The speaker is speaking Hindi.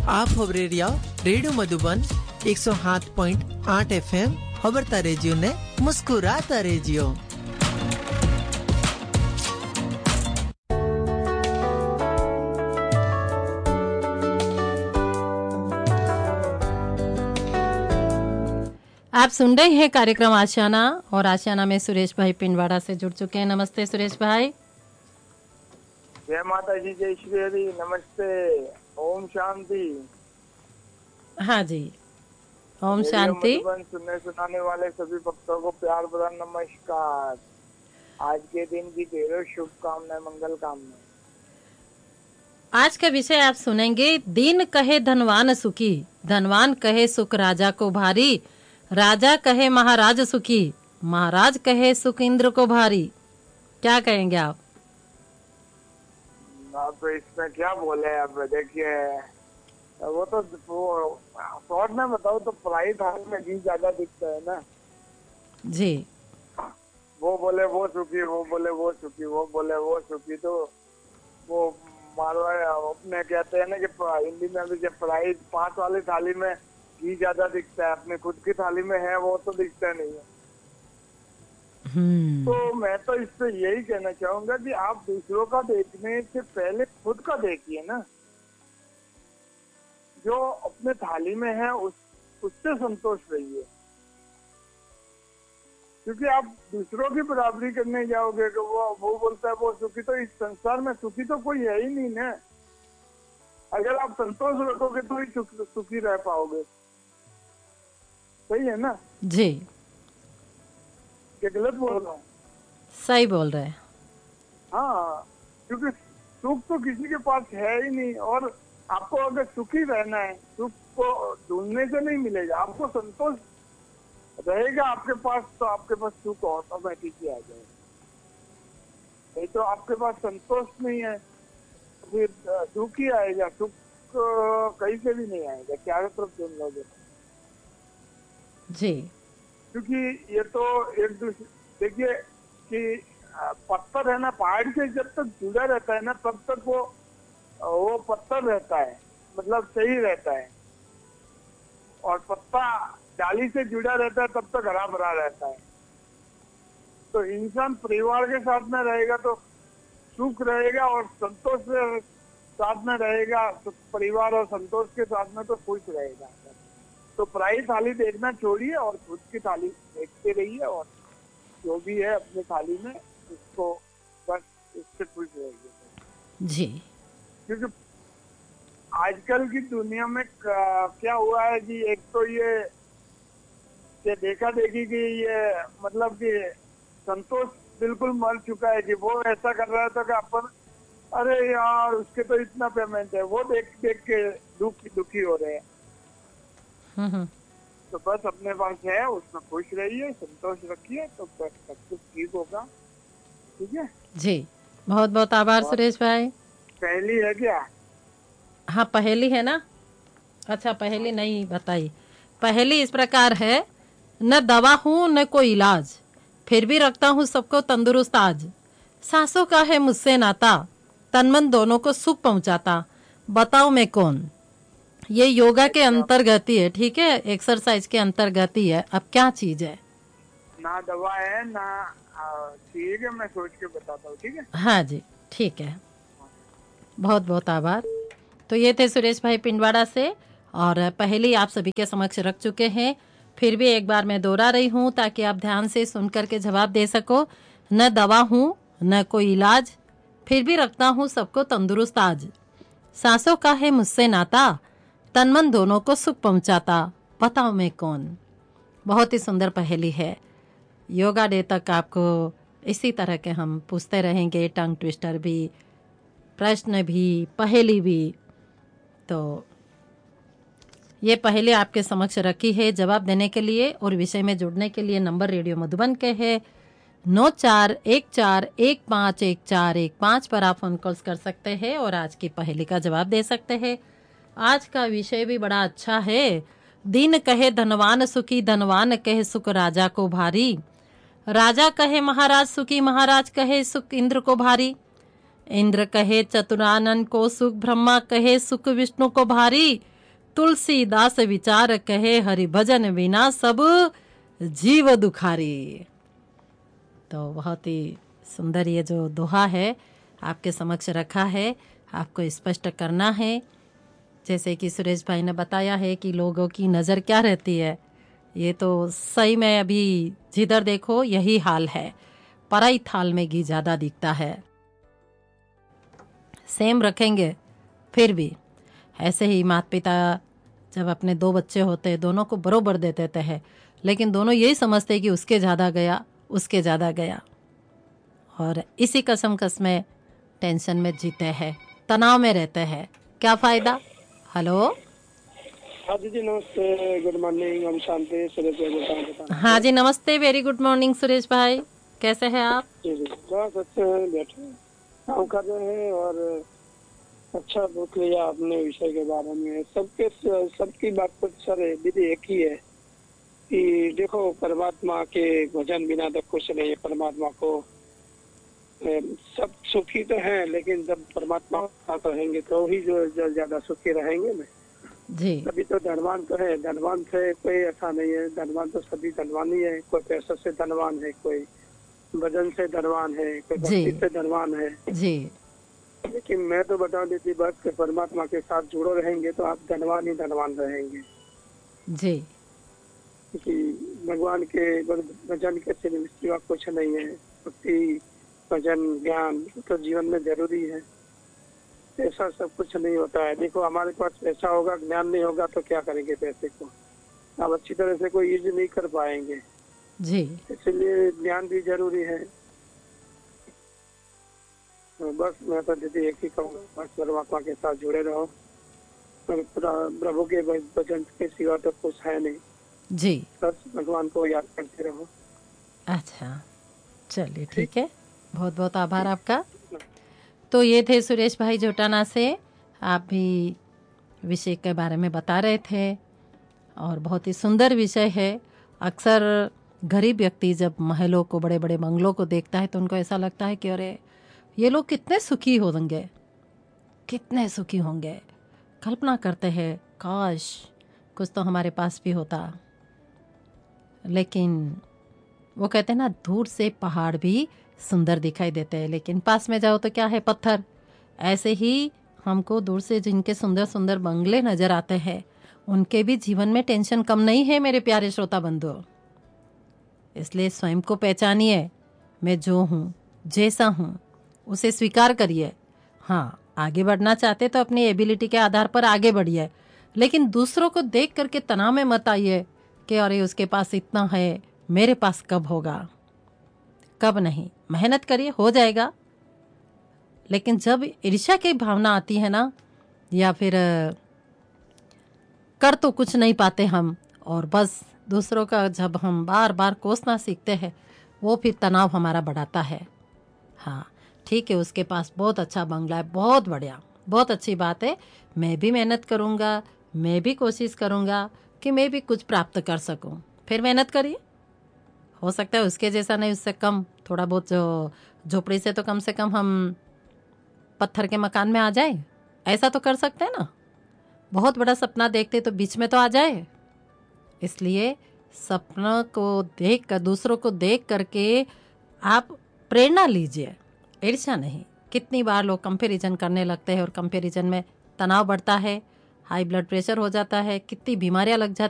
आप खबरेरिया रेडियो मधुबन 107.8 FM खबरता रेजियो ने मुस्कुराता रेजियो। आप सुन रहे हैं कार्यक्रम आशियाना और आशियाना में सुरेश भाई पिंडवाड़ा से जुड़ चुके हैं। नमस्ते सुरेश भाई। जय माता जी, जय श्री हरि, नमस्ते, ओम शांति। हाँ जी, ओम शांति। सुनने सुनाने वाले सभी भक्तों को प्यार भरा नमस्कार। आज के दिन की ढेरों शुभकामनाएं, मंगल कामनाएं। आज का विषय आप सुनेंगे, दीन कहे धनवान सुखी, धनवान कहे सुख राजा को भारी, राजा कहे महाराज सुखी, महाराज कहे सुख इंद्र को भारी। क्या कहेंगे आप? तो इसमें क्या बोले अब, देखिए वो तो शॉर्ट में बताओ तो पढ़ाई थाल में घी ज्यादा दिखता है ना जी। वो बोले वो सुखी, वो बोले वो सुखी, वो बोले वो सुखी। तो वो मारवाड़ी अपने कहते हैं ना कि हिंदी में भी जब पढ़ाई 5 वाली थाली में घी ज्यादा दिखता है, अपने खुद की थाली में है वो तो दिखता नहीं है। तो मैं तो इससे यही कहना चाहूंगा कि आप दूसरों का देखने से पहले खुद का देखिए ना। जो अपने थाली में है उससे संतोष रहिए, क्योंकि आप दूसरों की बराबरी करने जाओगे कि वो बोलता है वो सुखी, तो इस संसार में सुखी तो कोई है ही नहीं ना। अगर आप संतोष रखोगे तो ही सुखी रह पाओगे। सही है ना जी? क्या गलत बोल रहा हूँ? सही बोल रहे हैं। हाँ, क्योंकि सुख तो किसी के पास है ही नहीं, और आपको अगर सुखी रहना है, सुख को ढूंढने से नहीं मिलेगा। आपको संतोष रहेगा आपके पास तो आपके पास सुख ऑटोमेटिक ही आ जाएगा। नहीं तो आपके पास संतोष नहीं है फिर सुख ही आएगा। सुख कहीं से भी नहीं आएगा, चारों तरफ ढूंढ लोगे जी। क्योंकि ये तो एक दूसरे, देखिए कि पत्थर है ना, पहाड़ से जब तक जुड़ा रहता है ना तब तक वो पत्थर रहता है, मतलब सही रहता है। और पत्ता डाली से जुड़ा रहता है तब तक हरा भरा रहता है। तो इंसान परिवार के साथ में रहेगा तो सुख रहेगा, और संतोष के साथ में रहेगा तो परिवार और संतोष के साथ में तो खुश रहेगा। तो पराई थाली देखना छोड़िए और खुद की थाली देखते रहिए, और जो भी है अपनी थाली में उसको बस उससे खुश रहिए जी। क्योंकि आजकल की दुनिया में क्या हुआ है कि एक तो ये देखा देखी कि ये मतलब कि संतोष बिल्कुल मर चुका है कि वो ऐसा कर रहा था कि अपन अरे यार उसके तो इतना पेमेंट है, वो देख देख के दुखी हो रहे हैं। तो बस अपने पास है उसमें खुश रहिए, संतोष रखिए तो बस सब कुछ ठीक होगा। ठीक है जी, बहुत बहुत आभार सुरेश भाई। पहली है क्या? हाँ पहेली है ना। अच्छा पहेली नहीं बताई। पहेली इस प्रकार है, न दवा हूँ न कोई इलाज, फिर भी रखता हूँ सबको तंदुरुस्त आज। सांसों का है मुझसे नाता, तन मन दोनों को सुख पहुँचाता, बताओ मैं कौन? ये योगा के अंतर्गत ही है, ठीक है, एक्सरसाइज के अंतर्गत ही है। अब क्या चीज है? ना दवा है ना, ठीक है मैं सोच के बताता हूँ। ठीक है, हाँ जी ठीक है, बहुत बहुत आभार। तो ये थे सुरेश भाई पिंडवाड़ा से, और पहले आप सभी के समक्ष रख चुके हैं। फिर भी एक बार मैं दोहरा रही हूँ ताकि आप ध्यान से सुन करके जवाब दे सको। न दवा हूँ न कोई इलाज, फिर भी रखता हूँ सबको तंदुरुस्त आज। सांसों का है मुझसे नाता, तन मन दोनों को सुख पहुंचाता, बताओ मैं कौन? बहुत ही सुंदर पहेली है। योगा डे तक आपको इसी तरह के हम पूछते रहेंगे, टंग ट्विस्टर भी, प्रश्न भी, पहेली भी। तो ये पहेली आपके समक्ष रखी है जवाब देने के लिए और विषय में जुड़ने के लिए नंबर रेडियो मधुबन के है 9414151415 पर आप फोन कॉल्स कर सकते हैं और आज की पहेली का जवाब दे सकते हैं। आज का विषय भी बड़ा अच्छा है। दीन कहे धनवान सुखी, धनवान कहे सुख राजा को भारी, राजा कहे महाराज सुखी, महाराज कहे सुख इंद्र को भारी, इंद्र कहे चतुरानन को सुख, ब्रह्मा कहे सुख विष्णु को भारी, तुलसीदास विचार कहे हरि भजन बिना सब जीव दुखारी। तो बहुत ही सुंदर ये जो दोहा है आपके समक्ष रखा है, आपको स्पष्ट करना है। जैसे कि सुरेश भाई ने बताया है कि लोगों की नज़र क्या रहती है, ये तो सही में अभी जिधर देखो यही हाल है, पराई थाल में घी ज़्यादा दिखता है। सेम रखेंगे फिर भी ऐसे ही माता पिता जब अपने 2 बच्चे होते हैं दोनों को बरोबर दे देते हैं, लेकिन दोनों यही समझते हैं कि उसके ज़्यादा गया, उसके ज़्यादा गया, और इसी कसम में टेंशन में जीते हैं, तनाव में रहते हैं। क्या फ़ायदा। हेलो। हाँ दीदी नमस्ते, गुड मॉर्निंग, हम शांति सुरेश भाई। हाँ जी नमस्ते, वेरी गुड मॉर्निंग सुरेश भाई, कैसे हैं आप? जी जी बस अच्छे हैं, बैठे हैं, काम कर रहे हैं और अच्छा पूछ लिया आपने विषय के बारे में। सबकी बात तो सर दीदी एक ही है कि देखो परमात्मा के भजन बिना तो कुछ नहीं है। परमात्मा को सब सुखी तो हैं, लेकिन जब परमात्मा के साथ रहेंगे तो ही जो ज्यादा सुखी रहेंगे ना जी। अभी तो धनवान तो है, धनवान से कोई ऐसा नहीं है, धनवान तो सभी धनवान ही है। कोई पैसा से धनवान है, कोई भजन से धनवान है, कोई भक्ति से धनवान है जी। लेकिन मैं तो बता देती बात कि परमात्मा के साथ जुड़े रहेंगे तो आप धनवान ही धनवान रहेंगे जी। क्योंकि भगवान के भजन के सिवा कुछ नहीं है। भक्ति भजन ज्ञान तो जीवन में जरूरी है, पैसा सब कुछ नहीं होता है। देखो हमारे पास पैसा होगा, ज्ञान नहीं होगा तो क्या करेंगे पैसे को, आप अच्छी तरह से कोई यूज नहीं कर पाएंगे जी। इसलिए ज्ञान भी जरूरी है। तो बस मैं तो दीदी एक ही कहूँगा, बस परमात्मा के साथ जुड़े रहो, प्रभु के भजन के सिवा तो कुछ है नहीं जी। बस भगवान को याद करते रहो। अच्छा चलिए ठीक है, बहुत बहुत आभार आपका। तो ये थे सुरेश भाई जोटाना से, आप भी विषय के बारे में बता रहे थे और बहुत ही सुंदर विषय है। अक्सर गरीब व्यक्ति जब महलों को, बड़े बड़े बंगलों को देखता है तो उनको ऐसा लगता है कि अरे ये लोग कितने सुखी होंगे, कितने सुखी होंगे। कल्पना करते हैं काश कुछ तो हमारे पास भी होता। लेकिन वो कहते हैं ना, दूर से पहाड़ भी सुंदर दिखाई देते हैं लेकिन पास में जाओ तो क्या है, पत्थर। ऐसे ही हमको दूर से जिनके सुंदर सुंदर बंगले नजर आते हैं उनके भी जीवन में टेंशन कम नहीं है मेरे प्यारे श्रोता बंधु। इसलिए स्वयं को पहचानिए, मैं जो हूँ, जैसा हूँ उसे स्वीकार करिए। हाँ, आगे बढ़ना चाहते तो अपनी एबिलिटी के आधार पर आगे बढ़िए, लेकिन दूसरों को देख करके तनाव में मत आइए कि अरे उसके पास इतना है, मेरे पास कब होगा। कब नहीं, मेहनत करिए, हो जाएगा। लेकिन जब ईर्ष्या की भावना आती है ना, या फिर कर तो कुछ नहीं पाते हम, और बस दूसरों का जब हम बार बार कोसना सीखते हैं, वो फिर तनाव हमारा बढ़ाता है। हाँ ठीक है, उसके पास बहुत अच्छा बंगला है, बहुत बढ़िया, बहुत अच्छी बात है, मैं भी मेहनत करूँगा, मैं भी कोशिश करूँगा कि मैं भी कुछ प्राप्त कर सकूँ। फिर मेहनत करिए, हो सकता है उसके जैसा नहीं, उससे कम, थोड़ा बहुत, जो झोपड़ी से तो कम से कम हम पत्थर के मकान में आ जाए, ऐसा तो कर सकते हैं ना। बहुत बड़ा सपना देखते तो बीच में तो आ जाए। इसलिए सपना को देख कर, दूसरों को देख करके आप प्रेरणा लीजिए, ईर्ष्या नहीं। कितनी बार लोग कंपैरिजन करने लगते हैं और कंपैरिजन में तनाव बढ़ता है, हाई ब्लड प्रेशर हो जाता है, कितनी बीमारियां लग जाती